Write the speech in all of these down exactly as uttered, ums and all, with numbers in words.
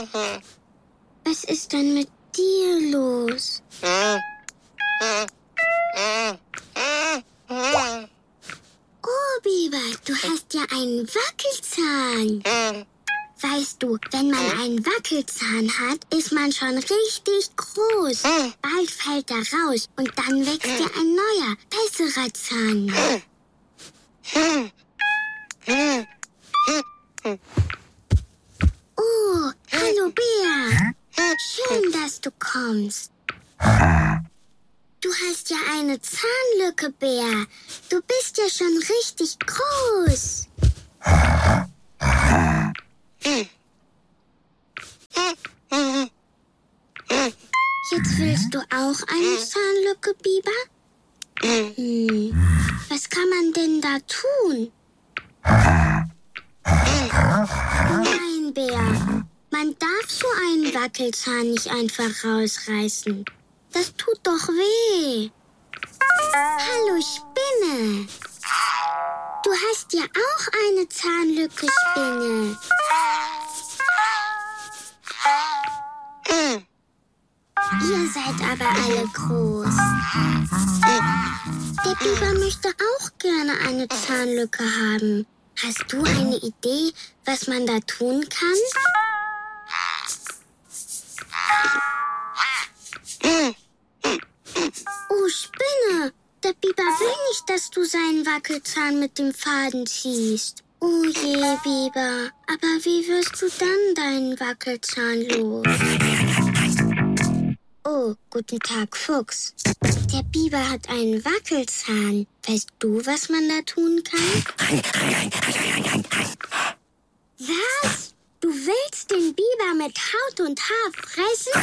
Was ist denn mit dir los? Oh, Biber, du hast ja einen Wackelzahn. Weißt du, wenn man einen Wackelzahn hat, ist man schon richtig groß. Bald fällt er raus und dann wächst dir ein neuer, besserer Zahn. Oh, hallo Bär. Schön, dass du kommst. Du hast ja eine Zahnlücke, Bär. Du bist ja schon richtig groß. Jetzt willst du auch eine Zahnlücke, Biber? Hm. Was kann man denn da tun? Nein, Bär. Man darf so einen Wackelzahn nicht einfach rausreißen. Das tut doch weh. Hallo, Spinne. Du hast ja auch eine Zahnlücke, Spinne. Ihr seid aber alle groß. Der Biber möchte auch gerne eine Zahnlücke haben. Hast du eine Idee, was man da tun kann? Oh, Spinne! Der Biber will nicht, dass du seinen Wackelzahn mit dem Faden ziehst. Oh je, Biber. Aber wie wirst du dann deinen Wackelzahn los? Oh, guten Tag, Fuchs. Der Biber hat einen Wackelzahn. Weißt du, was man da tun kann? Was? Du willst den Biber mit Haut und Haar fressen?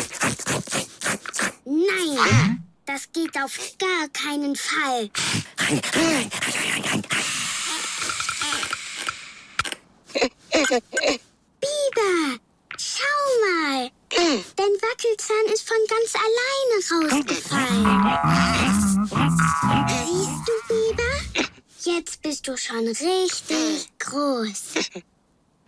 Nein, das geht auf gar keinen Fall. Biber, schau mal. Dein Wackelzahn ist von ganz alleine rausgefallen. Siehst du, Biber? Jetzt bist du schon richtig groß.